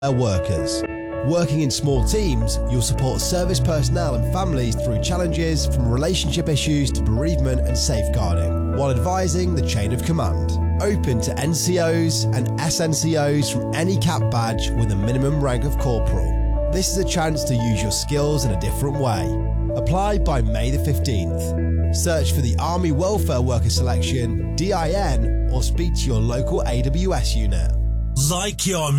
workers. Working in small teams, you'll support service personnel and families through challenges from relationship issues to bereavement and safeguarding, while advising the chain of command. Open to NCOs and SNCOs from any cap badge with a minimum rank of corporal. This is a chance to use your skills in a different way. Apply by May the 15th. Search for the Army Welfare Worker Selection, DIN, or speak to your local AWS unit. Like your